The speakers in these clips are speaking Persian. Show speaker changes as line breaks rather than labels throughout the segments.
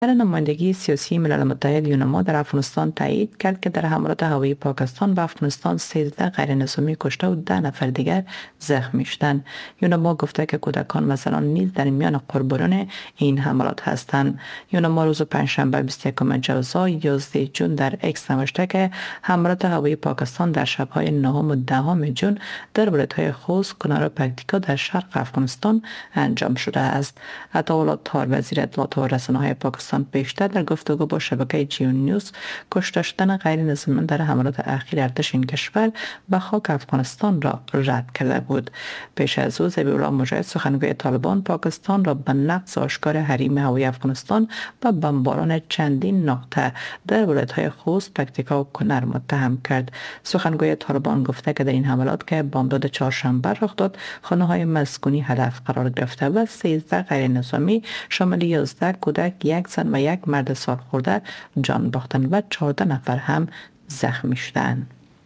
در نمایندگی سیاسی ملل متحد یونما در افغانستان تایید کرد که در حملات هوایی پاکستان به افغانستان 13 غیر نظامی کشته و 10 نفر دیگر زخمی شدند. یونما گفته که کودکان و زنان نیز در میان قربانیان این حملات هستند. یونما روز پنجشنبه 21 جوزا 11 جون در اکس نوشته که حملات هوایی پاکستان در شب‌های 9 و 10 جون در ولایت‌های خوست، کنر و پکتیکا در شرق افغانستان انجام شده است. عطاالله طاهر وزیر اطلاعات و رسانه‌های پاکستان پیشتر در گفتگو با شبکه جیو نیوز کشته شدن غیر نظامیان در حملات اخیر ارتش این کشور به خاک افغانستان را رد کرده بود. پیش از او ذبیح الله مجاهد سخنگوی طالبان پاکستان را به نقض آشکار حریم هوایی افغانستان و بمباران چندین نقطه در ولایت‌های خوست، پکتیکا و کنر متهم کرد. سخنگوی طالبان گفته که در این حملات که بامداد چهارشنبه رخ داد، خانه‌های مسکونی هدف قرار گرفته و 13 غیر نظامی شامل 11 کودک، یک زن و یک مرد سالخورده جان باختند و 14 نفر هم زخمی شدند.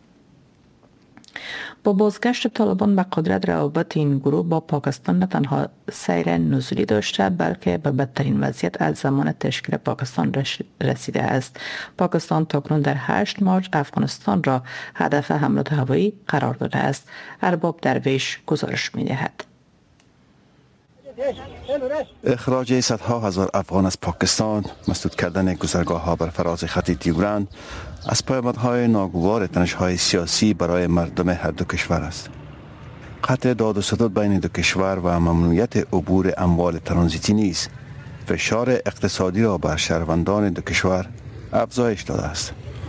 با بازگشت طالبان به قدرت روابط این گروه با پاکستان نه تنها سیر نزولی داشته بلکه به بدترین وضعیت از زمان تشکیل پاکستان رسیده است. پاکستان تاکنون در 8 مارس افغانستان را هدف حملات هوایی قرار داده است. ارباب درویش گزارش می‌دهد.
اخراج صدها هزار افغان از پاکستان، مسدود کردن گذرگاه‌ها بر فراز خط دیورند از پیامدهای ناگوار تنش‌های سیاسی برای مردم هر دو کشور است. قطع داد و ستد بین دو کشور و ممنوعیت عبور اموال ترانزیتی نیز فشار اقتصادی را بر شهروندان دو کشور افزایش داده است.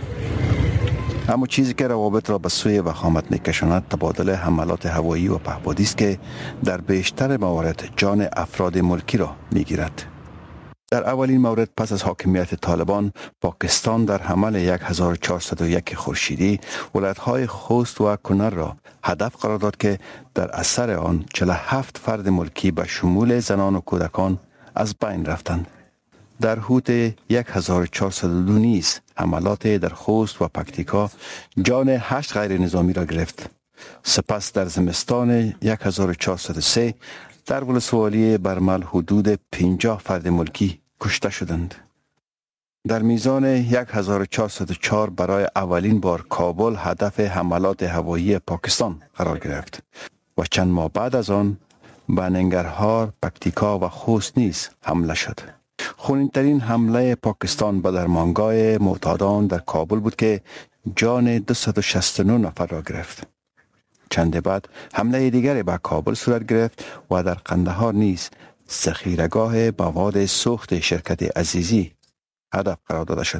اما چیزی که روابط را به سوی وخامت می‌کشاند تبادل حملات هوایی و پهپادی است که در بیشتر موارد جان افراد ملکی را می‌گیرد. در اولین مورد پس از حاکمیت طالبان، پاکستان در حمل 1401 خورشیدی ولایت‌های خوست و کنر را هدف قرار داد که در اثر آن 47 فرد ملکی به شمول زنان و کودکان از بین رفتند. در حدود 1402 نیز حملات در خوست و پکتیکا جان 8 غیر نظامی را گرفت. سپس در زمستان 1403 در ولسوالی برمل حدود 50 فرد ملکی کشته شدند. در میزان 1404 برای اولین بار کابل هدف حملات هوایی پاکستان قرار گرفت و چند ماه بعد از آن به ننگرهار، پکتیکا و خوست نیز حمله شد. خونین‌ترین حمله پاکستان به درمانگاه معتادان در کابل بود که جان 269 نفر را گرفت. چند بعد حمله دیگری به کابل صورت گرفت و در قندهار نیز ذخیره‌گاه مواد سوخت شرکت عزیزی هدف قرار داده شد.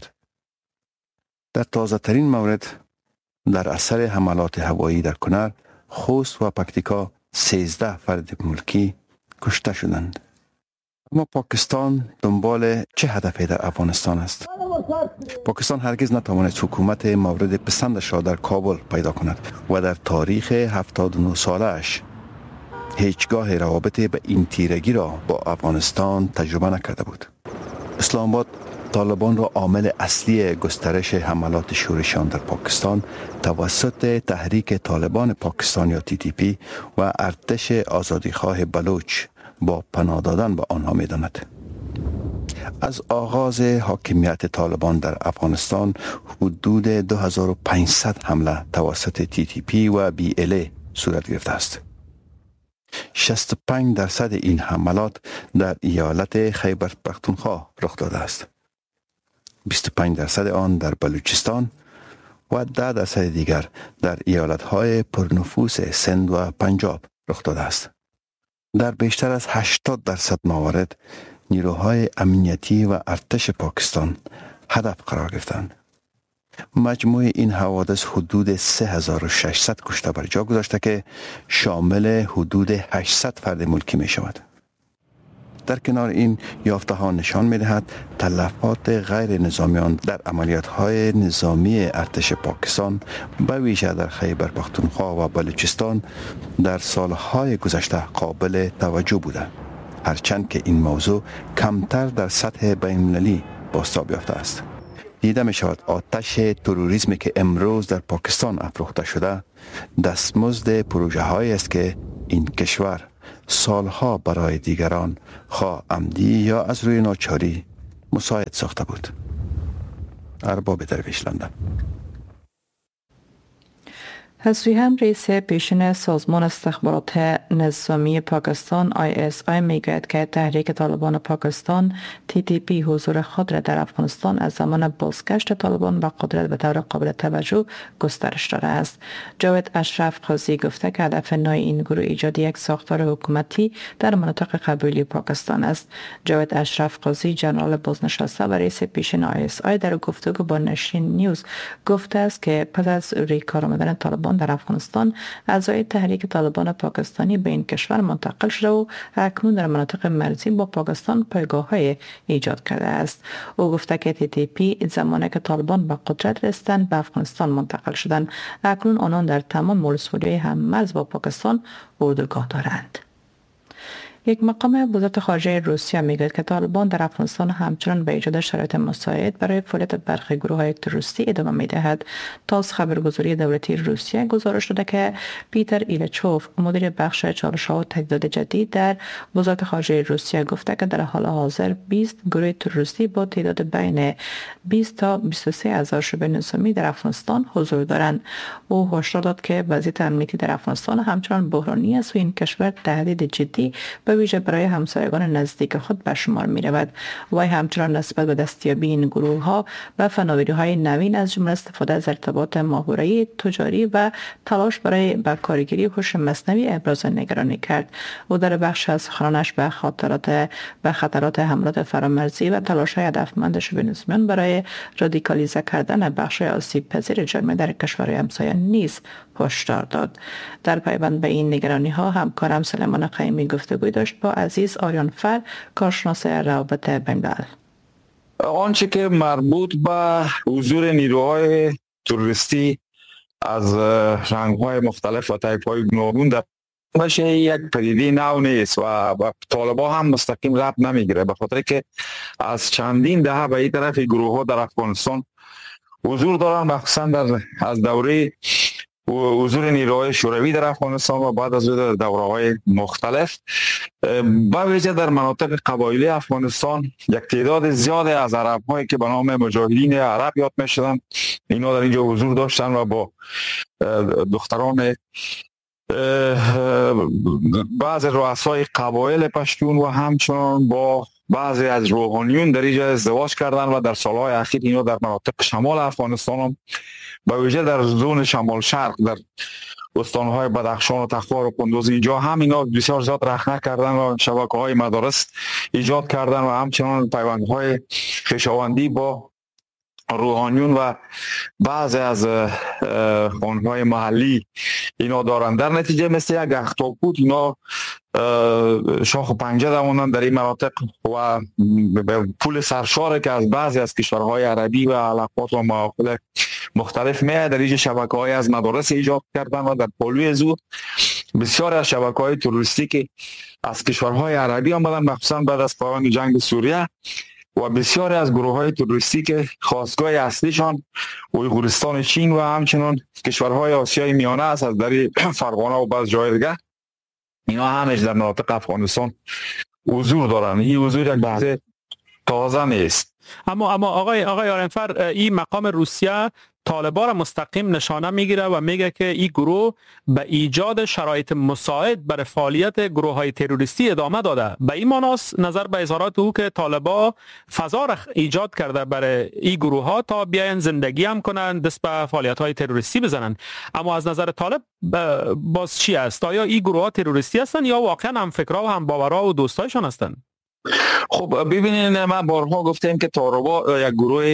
در تازه‌ترین مورد در اثر حملات هوایی در کنر، خوست و پکتیکا 13 فرد ملکی کشته شدند. اما پاکستان دنبال چه هدفی در افغانستان است؟ پاکستان هرگز نتوانست حکومت مورد پسندش را در کابل پیدا کند و در تاریخ 79 سالش هیچگاه روابط به این تیرگی را با افغانستان تجربه نکرده بود. اسلام آباد طالبان را عامل اصلی گسترش حملات شورشیان در پاکستان توسط تحریک طالبان پاکستان یا TTP و ارتش آزادیخواه بلوچ با پناه دادن به آنها می داند. از آغاز حاکمیت طالبان در افغانستان حدود 2500 حمله توسط TTP و BLA صورت گرفته است. 65% این حملات در ایالت خیبر پختونخوا رخ داده است. 25% آن در بلوچستان و 10% دیگر در ایالت‌های پرنفوس سند و پنجاب رخ داده است. در بیشتر از 80% موارد نیروهای امنیتی و ارتش پاکستان هدف قرار گرفتند. مجموع این حوادث حدود 3600 کشته بر جا گذاشته که شامل حدود 800 فرد ملکی می شود. در کنار این یافته ها نشان می دهد تلفات غیر نظامیان در عملیات های نظامی ارتش پاکستان به ویژه در خیبر پختونخوا و بلوچستان در سالهای گذشته قابل توجه بوده، هرچند که این موضوع کمتر در سطح بین المللی بازتاب یافته است. دیده می شود آتش تروریسمی که امروز در پاکستان افروخته شده دستمزد پروژه هایی است که این کشور سالها برای دیگران خواه عمدی یا از روی ناچاری مساعد ساخته بود. ارباب درویش، لندن.
هم رئیس پیشین سازمان استخبارات نظامی پاکستان ISI میگوید که تحریک طالبان پاکستان TTP حضور خود را در افغانستان از زمان بازگشت طالبان به قدرت به طور قابل توجه گسترش داده است. جاوید اشرف قاضی گفته که هدف نهایی این گروه ایجاد یک ساختار حکومتی در مناطق قبایلی پاکستان است. جاوید اشرف قاضی جنرال بازنشسته و رئیس پیشین ISI در گفتگو با نشین نیوز گفته است که پس از روی کار آمدن طالبان در افغانستان اعضای تحریک طالبان پاکستانی به این کشور منتقل شده و اکنون در مناطق مرزی با پاکستان پایگاه‌های ایجاد کرده است. او گفته که TTP زمانی که طالبان به قدرت رسیدند به افغانستان منتقل شدند، اکنون آنان در تمام ولسوالی‌های هم مرز با پاکستان اردوگاه دارند. یک مقام وزارت خارجه روسیه میگوید که طالبان در افغانستان همچنان به ایجاد شرایط مساعد برای فعالیت برخی گروه‌های تروریستی ادامه می‌دهد. تاس خبرگزاری دولتی روسیه گزارش داده که پیتر ایلچوف، مدیر بخش چالش‌ها و تهدیدات جدید در وزارت خارجه روسیه گفته که در حال حاضر 20 گروه تروریستی با تعداد بین 20 تا 23 هزار شبه نظامی در افغانستان حضور دارند. او هشدار داد که وضعیت امنیتی در افغانستان همچنان بحرانی است و این کشور تهدید جدی به ویژه برای همسایگان نزدیک خود به شمار می رود. وی همچنان نسبت به دستیابی این گروه ها و فناوری های نوین از جمله استفاده از ارتباط ماهواره‌ای تجاری و تلاش برای به کارگیری هوش مصنوعی ابراز نگرانی کرد. او در بخش از سخنانش به خطرات حملات فرامرزی و تلاش های هدفمند شبه نظامیان برای رادیکالیزه کردن بخش آسیب پذیر جامعه در کشورهای همسایه نیز هشدار داد. در پیوند به این نگرانی ها همکارم سلیمان قیمی گفتگوی داشت با عزیز آریان فر، کارشناس روابط بین‌الملل.
آنچه که مربوط به حضور نیروهای تروریستی از رنگ‌های مختلف و طایف‌های گوناگون در باشه یک پدیده نو نیست و طالبان هم مستقیم ربط نمیگیره، به خاطر که از چندین دهه به این طرف گروه ها در افغانستان حضور دارن، مخصوصا از دوره حضور نیروهای شوروی در افغانستان و بعد از دوره‌های مختلف به ویژه در مناطق قبایلی افغانستان یک تعداد زیاد از عرب‌هایی که به نام مجاهدین عرب یاد می‌شدند اینا در اینجا حضور داشتن و با دختران بعض رؤسای قبایل پشتون و همچنان با بعضی از روحانیون در اینجا ازدواج کردن و در سالهای اخیر اینا در مناطق شمال افغانستان هم به ویژه در زون شمال شرق در استانهای بدخشان و تخار و کندوز اینجا هم اینا بسیار زیاد رخنه کردن و شبکه‌های مدارس ایجاد کردن و همچنان پیوندهای خویشاوندی با روحانیون و بعضی از خانهای محلی اینا دارن. در نتیجه مثل یک اختاپوت اینا شاخ و پنجه دوانند در این مناطق و پول سرشاره که از بعضی از کشورهای عربی و علاقات و مواقع مختلف میاد در اینجا شبکه‌های از مدارس ایجاد کردن و در پلوی زود بسیار از شبکه‌های تروریستی که از کشورهای عربی آمدن، مخصوصا بعد از پایان جنگ سوریه، و بسیاری از گروه‌های تروریستی که خاستگاه اصلیشان اویغورستان چین و همچنان کشورهای آسیای میانه است، از در فرغانه و بعض جای دیگه اینا همش در مناطق افغانستان حضور دارن. این حضور یک بحث تازه نیست.
اما آقای آرنفر، این مقام روسیه طالبان را مستقیم نشانه میگیره و میگه که این گروه به ایجاد شرایط مساعد برای فعالیت گروه های تروریستی ادامه داده. به این معناست نظر به اظهارات او که طالبان فضا را ایجاد کرده برای این گروه ها تا بیاین زندگی هم کنند، دست به فعالیت های تروریستی بزنند. اما از نظر طالب باز چی است؟ آیا این گروه ها تروریستی هستند یا واقعا هم فکرها و هم باورها و دوستایشان هستند؟
خب ببینید، من بارها گفتم که طالبان یک گروه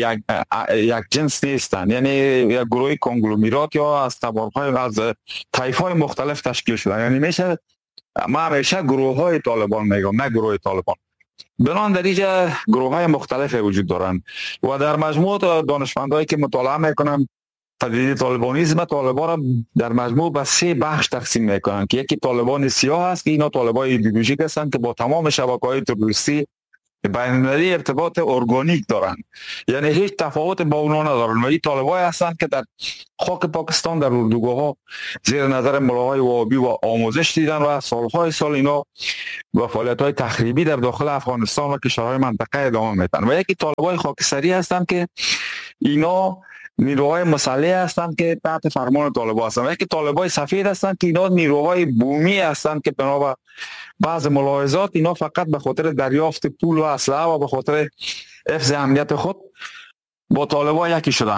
یک جنس نیستن، یعنی یک گروه کنگلومیرات یا از تبارهای از طایف‌های مختلف تشکیل شدن. یعنی میشه ما همیشه گروه های طالبان میگم، نه گروه طالبان. بنان در اینجا گروه های مختلف وجود دارن و در مجموع دانشمندایی که مطالعه میکنن پدیده طالبانیسم، طالبان را در مجموع به 3 بخش تقسیم میکنن که یکی طالبان سیاه است که اینا طالبان ایدئولوژیک هستند که با تمام شبکه‌های تروریستی بین المللی ارتباط ارگانیک دارن، یعنی هیچ تفاوت با اونا ندارن و این طالبای هستند که در خاک پاکستان در اردوگاه ها زیر نظر ملاهای وهابی و آموزش دیدن و سالهای سال اینا و فعالیت های تخریبی در داخل افغانستان و کشورهای منطقه ادامه میدن. و یکی طالبای خاکستری هستند که اینا نیروهای مسلح هستند که تحت فرمان طالبان هستند و یکی طالبای سفید هستند که اینا نیروهای بومی هستند که بنا به بعض ملاحظات اینا فقط به خاطر دریافت پول و اسلحه و به خاطر حفظ امنیت خود با طالبان یکی شدند.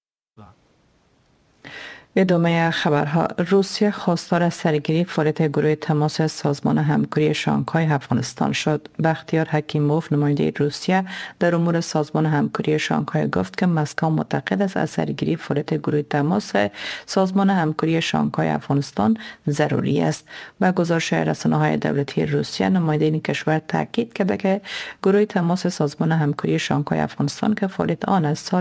ادامه خبرها. روسیه خواستار سرگیری فعالیت گروه تماس سازمان همکاری شانگهای افغانستان شد. بختیار حکیموف نماینده روسیه در امور سازمان همکاری شانگهای گفت که مسکو معتقد است از سرگیری فعالیت گروه تماس سازمان همکاری شانگهای افغانستان ضروری است. با گزارش رسانه‌های دولتی روسیه نماینده این کشور تاکید کرده که گروه تماس سازمان همکاری شانگهای افغانستان که فعالیت آن از سال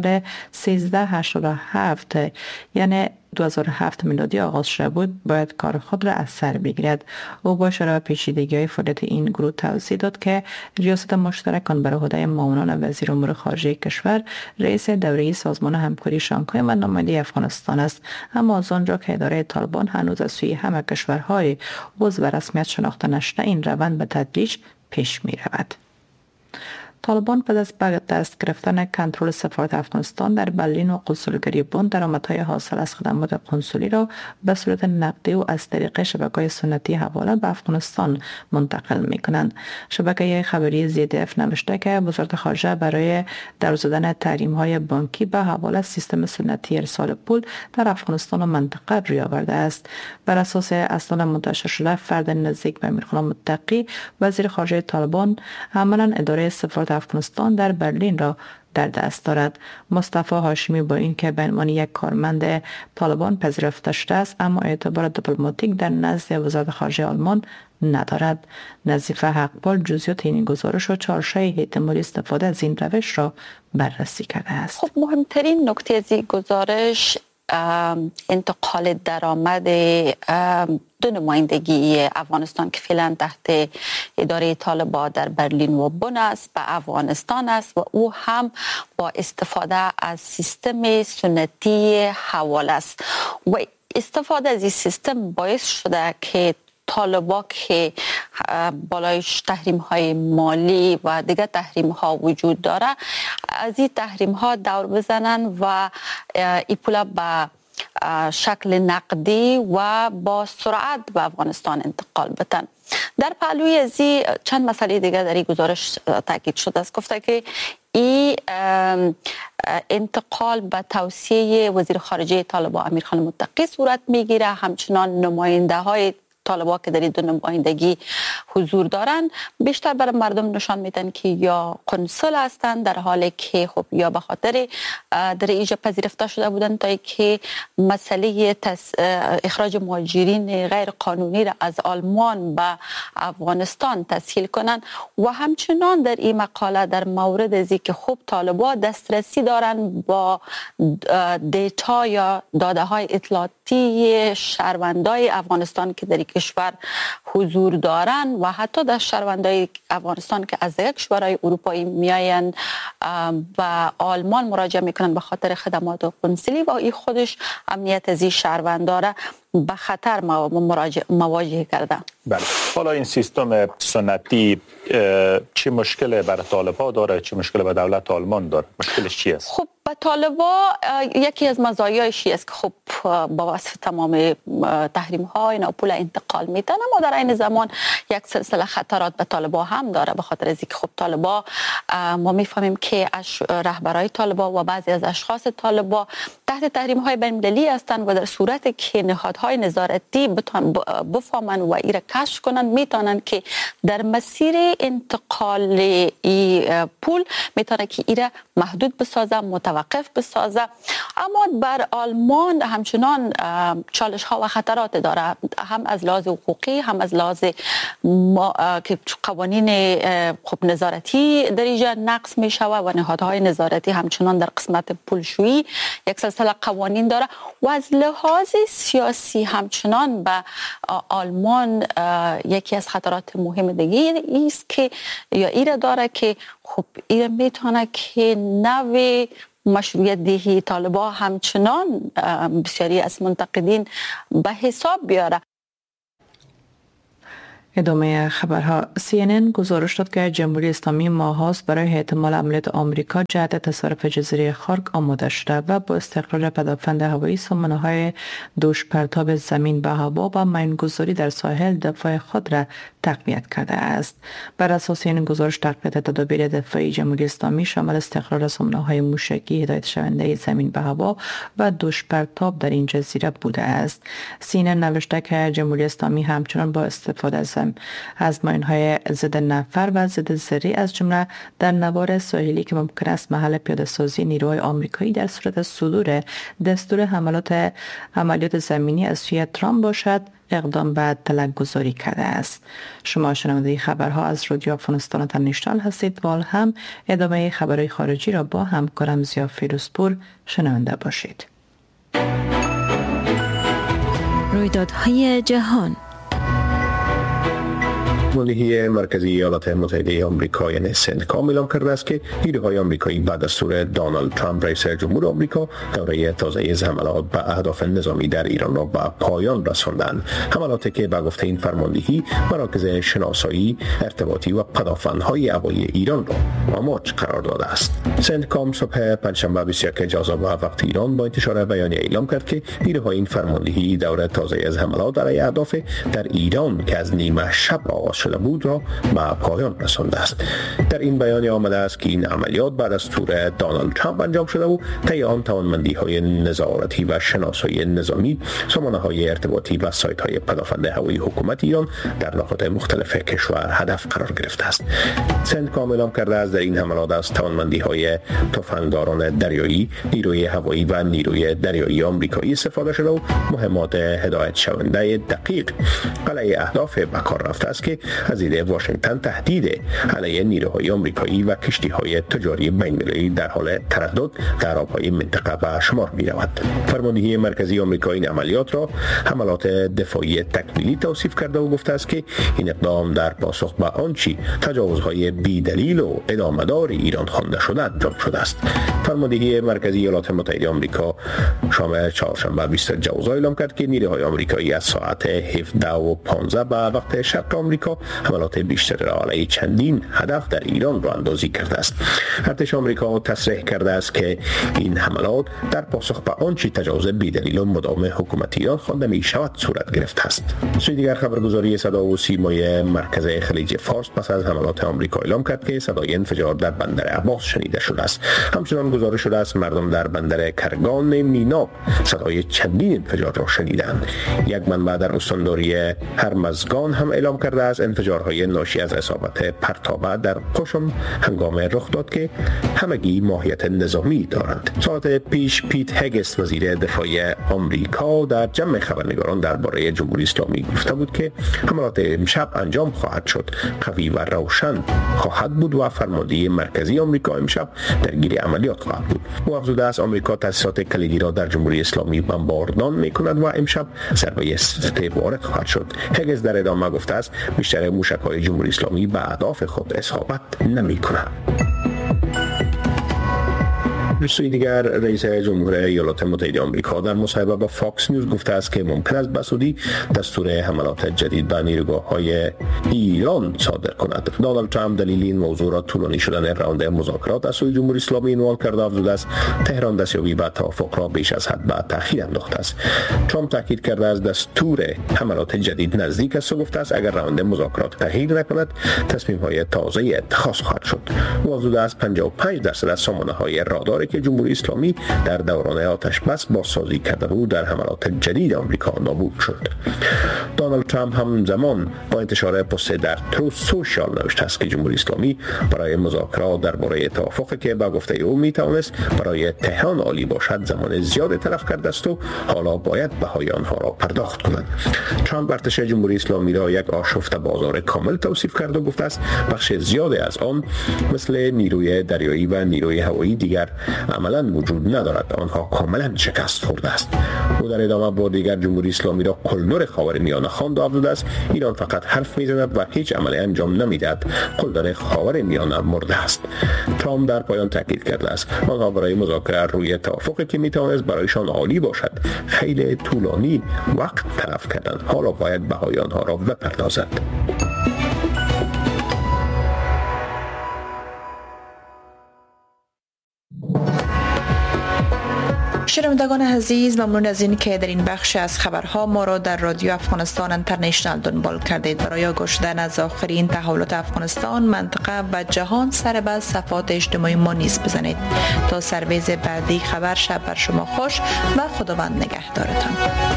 1387 یعنی 2007 میلادی آغاز شده بود باید کار خود را از سر بگیرد. او با اشاره به پیچیدگی‌های فعالیت این گروه توضیح داد که ریاست مشترک آن بر عهده معاونان وزیر امور خارجه کشور رئیس دوره‌ای سازمان همکاری شانگهای و نماینده افغانستان است، اما از آنجا که اداره طالبان هنوز از سوی همه کشورهای عضو رسمیت شناخته نشده این روند به تدریج پیش می رود. طالبان پس از به دست گرفتن کنترل سفارت افغانستان در برلین و قنسولگری بن درآمدهای حاصل از خدمات قنسولی را به صورت نقدی و از طریق شبکه‌های سنتی حواله به افغانستان منتقل می‌کنند. شبکه خبری ZDF نوشته که وزارت خارجه برای در زدن تحریم‌های بانکی به حواله سیستم سنتی ارسال پول در افغانستان و منطقه روی آورده است. بر اساس اسناد منتشر شده فرد نزدیک به امیرخان متقی وزیر خارجه طالبان عملاً اداره سفارت افغانستان در برلین را در دست دارد. مصطفی هاشمی با اینکه به عنوان یک کارمند طالبان پذیرفته شده است اما اعتبار دیپلماتیک در نزد وزارت خارجه آلمان ندارد. نظیفه حقپال جزئیات این گزارش و چارچوب احتمالی استفاده از این روش را بررسی کرده است.
خب مهمترین نکته از این گزارش انتقال درآمد دو نمایندگی افغانستان که فعلا تحت اداره طالبان در برلین و بن است به افغانستان است و او هم با استفاده از سیستم سنتی حواله است و استفاده از این سیستم باعث شده که طالبان که بالایش تحریم های مالی و دیگر تحریم ها وجود داره از این تحریم ها دور بزنن و این پولا به شکل نقدی و با سرعت به افغانستان انتقال بدن. در پهلوی از چند مسئله دیگر در این گزارش تاکید شده است. گفته که این انتقال به توصیه وزیر خارجه طالبان امیرخان متقی صورت میگیره، همچنان نماینده های طالبان که در این دو نمایندگی حضور دارن بیشتر برای مردم نشان میدن که یا قنصل هستند در حالی که خب یا به خاطر در اینجا پذیرفته شده بودن تا که مسئله اخراج مهاجرین غیر قانونی را از آلمان به افغانستان تسهیل کنن و همچنان در این مقاله در مورد از که خب طالبان دسترسی دارن با دیتا یا داده های اطلاعاتی شهروندای افغانستان که در کشور حضور دارن و حتی در شهروندای افغانستان که از یک کشورهای اروپایی میاین و آلمان مراجعه میکنن به خاطر خدمات قنسولی و این خودش امنیت از این شهرونداره به خطر مواجه کرده.
بله. حالا این سیستم سنتی چه مشکل برای طالبان داره، چه مشکل برای دولت آلمان داره؟ مشکلش چی است؟
خب به طالبان یکی از مزایایش است که خب با وصف تمام تحریم ها اینا پول انتقال میدن، اما در این زمان یک سلسله خطرات به طالبان هم داره به خاطر از اینکه خب طالبان ما میفهمیم که رهبرای طالبان و بعضی از اشخاص طالبان تحت تحریم های بین المللی هستند و در صورتی که نهادهای نظارتی بفهمن و ایره کشف کنن میتونن که در مسیر انتقال پول میتونه که ایره محدود بسازن، متوقف متوقف بسازه. اما بر آلمان همچنان چالش ها و خطرات داره، هم از لحاظ حقوقی هم از لحاظ که قوانین نظارتی در اینجا نقض می شود و نهادهای نظارتی همچنان در قسمت پولشویی یک سلسله قوانین داره و از لحاظ سیاسی همچنان به آلمان یکی از خطرات مهم دیگه است که یا ایره داره که خب ایره میتونه که نوع مشروعیت دهی طالبان همچنان بسیاری از منتقدین به حساب بیاره.
ادامه خبرها. CNN گزارش داد که جمهوری اسلامی ماهاست برای احتمال عملیات آمریکا جهت تصرف جزیره خارک آماده شده و با استقرار پدافند هوایی سامانه‌های دوش پرتاب زمین به هوا و مین‌گذاری در ساحل دفاع خود را تقویت کرده است. بر اساس این گزارش تقویت تدابیر دفاعی جمهوری اسلامی شامل استقرار سامانه‌های موشکی هدایت شونده زمین به هوا و دوش پرتاب در این جزیره بوده است. CNN نوشته که جمهوری اسلامی همچنان با استفاده از ماین‌های ضد نفر و ضد ذره‌ای از جمله در نوار ساحلی که ممکن است محل پیاده‌سازی نیروهای آمریکایی در صورت صدور دستور عملیات زمینی از سوی ترامپ باشد اقدام به تلک گذاری کرده است. شما شنونده خبرها از رادیو افغانستان اینترنشنال هستید و هم ادامه خبرهای خارجی را با همکارم زیا فیروزپور شنونده باشید.
رویدادهای جهان.
ملیحه مرکزی ایالات متحده آمریکا یعنی سنتکام اعلام کرده است که نیروهای آمریکایی بعد از دستور دونالد ترامپ رئیس جمهور آمریکا دوره تازه از حملات به اهداف نظامی در ایران را به پایان رساندند. حملاتی که به گفته این فرماندهی مراکز شناسایی، ارتباطی و پدافندهای هوایی ایران را مماچ قرار داده است. سنتکام صبح پنجشنبه 21 ژانویه وقت ایران با انتشار بیانیه اعلام کرد که نیروهای این فرماندهی دوره تازه از حملات علیه اهداف در ایران که از نیمه شب آغاز شده بود را به پایان رسانده است. در این بیانیه آمده است که این عملیات بعد از دستور دونالد ترامپ انجام شده و طی آن توانمندی‌های نظارتی و شناسایی نظامی، سامانه‌های ارتباطی و سایت‌های پدافند هوایی حکومت ایران در نقاط مختلف کشور هدف قرار گرفته است. سنتکام اعلام کرده است در این حملات از توانمندی‌های تفنگداران دریایی، نیروی هوایی و نیروی دریایی آمریکایی استفاده شده و مهمات هدایت شونده دقیق علیه اهداف به کار رفته است که از دید واشنگتن تهدید علیه نیروهای آمریکایی و کشتی‌های تجاری بین‌المللی در حال تردد در آب‌های منطقه به شمار می‌رود. فرماندهی مرکزی آمریکا این عملیات را حملات دفاعی تکمیلی توصیف کرده و گفته است که این اقدام در پاسخ به آنچه تجاوزهای بی‌دلیل و ادامه‌دار ایران خوانده شده انجام شده است. فرماندهی مرکزی ایالات متحده آمریکا شام چهارشنبه 20 ژانویه اعلام کرد که نیروهای آمریکایی از ساعت 17:15 به وقت شرق آمریکا حملات بیشتر را علیه چندین هدف در ایران را اندازی کرده است. ارتش آمریکا تصریح کرده است که این حملات در پاسخ به آنچه تجاوز بی‌دلیل و مداوم حکومت ایران خوانده می شود صورت گرفته است. سوی دیگر خبرگزاری صدا و سیمای مرکز خلیج فارس پس از حملات آمریکا اعلام کرد که صدای انفجار در بندر عباس شنیده شده است. همچنان گزارش شده است مردم در بندر کرگان مینا صدای چندین انفجار را شنیدند. یک منبع در استانداری هرمزگان هم اعلام کرده است انفجارهای ناشی از اصابت پرتابه در قشم هنگام رخ داد که همگی ماهیت نظامی دارند. ساعت پیش پیت هگست وزیر دفاع آمریکا در جمع خبرنگاران درباره جمهوری اسلامی گفته بود که حملات امشب انجام خواهد شد، قوی و روشن خواهد بود و فرماندهی مرکزی آمریکا امشب درگیر عملیات خواهد بود. او افزوده است آمریکا تاسیسات کلیدی را در جمهوری اسلامی بمباردان می‌کند و امشب ضربه سه وارد خواهد شد. هگست در ادامه گفته است بیشتر موشک‌های جمهوری اسلامی به اهداف خود اصابت نمی‌کنند. سوی دیگر رئیس جمهور ایالات متحده آمریکا در مصاحبه با فاکس نیوز گفته است که ممکن است بسودی دستور حملات جدید به نیروگاه‌های ایران صادر کند. دونالد ترامپ دلیل این موضوع را طولانی شدن راند مذاکرات از سوی جمهوری اسلامی عنوان کرده افزوده است تهران دستیابی به توافق را بیش از حد به تأخیر انداخته است. ترامپ تاکید کرده است دستور حملات جدید نزدیک است و گفته است اگر راند مذاکرات تغییر نکند تصمیم‌های تازه اتخاذ خواهد شد. او افزوده است 55% از سامانه‌های رادار زمانی که جمهوری اسلامی در دوران آتش بس بازسازی کرده بود در حملات جدید آمریکا نابود شد. دونالد ترامپ هم زمان با انتشار پست در تروث سوشال نوشته است که جمهوری اسلامی برای مذاکرات درباره توافقی که با گفته او میتوانست برای تهران عالی باشد زمان زیادی تلف کرده است و حالا باید بهای آنها را پرداخت کنند. ترامپ ارتش جمهوری اسلامی را یک آشفته بازار کامل توصیف کرد و گفته است بخش زیادی از آن مثل نیروی دریایی و نیروی هوایی دیگر عملاً وجود ندارد، آنها کاملا شکست خورده است. او در ادامه با دیگر جمهوری اسلامی را قلدر خاورمیانه خواند و افزوده است ایران فقط حرف میزند و هیچ عملی انجام نمیدهد، قلدر خاورمیانه مرده است. ترامپ در پایان تاکید کرده است آنها برای مذاکره روی توافقی که میتواند برایشان عالی باشد خیلی طولانی وقت تلف کردند، حالا باید بهای آنها را بپردازد.
شنوندگان عزیز، ممنون از این که در این بخش از خبرها ما را در رادیو افغانستان اینترنشنال دنبال کردید. برای گوش دادن از آخرین تحولات افغانستان، منطقه و جهان سر به صفحات اجتماعی ما نیز بزنید. تا سرویز بعدی خبر، شب بر شما خوش و خداوند نگهدارتان.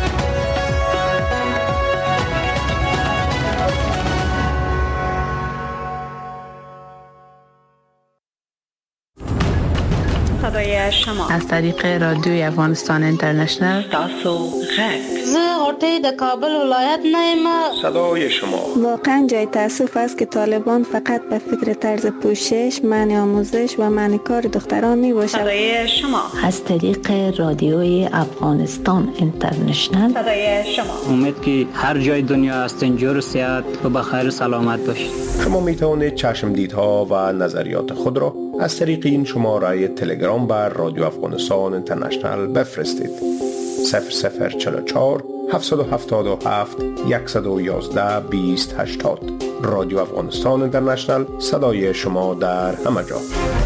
صدای شما
از طریق رادیوی افغانستان اینترنشنال
تاسو غږ زه غوټۍ د کابل ولایت نه یم.
صدای شما
واقعا جای تاسف است که طالبان فقط به فکر طرز پوشش، منع آموزش و منع کار دختران می باشد.
صدای شما
از طریق رادیوی افغانستان اینترنشنال.
صدای شما
امید که هر جای دنیا هستین جور صحت و بخیر و سلامت باشید.
شما می توانید چشمدیدها و نظریات خود را از طریق این شماره تلگرام بر رادیو افغانستان اینترنشنال بفرستید. 0044 777 111 2080. رادیو افغانستان اینترنشنال، صدای شما در همه جا.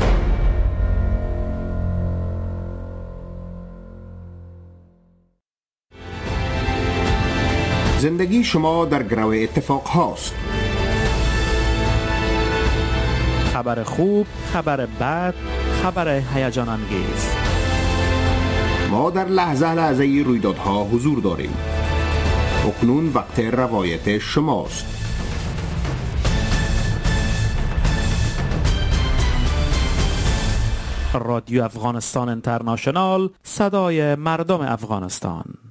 زندگی شما در گرو اتفاق هاست.
خبر خوب، خبر بد، خبر هیجان انگیز.
ما در لحظه رویدادها حضور داریم. اکنون وقت روایت شماست.
رادیو افغانستان اینترنشنال، صدای مردم افغانستان.